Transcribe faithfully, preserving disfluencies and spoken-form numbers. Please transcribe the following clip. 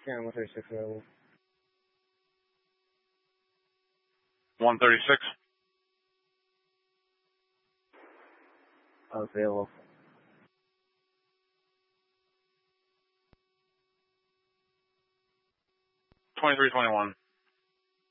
Yeah, one thirty-six available. one thirty-six. Available. twenty-three twenty-one.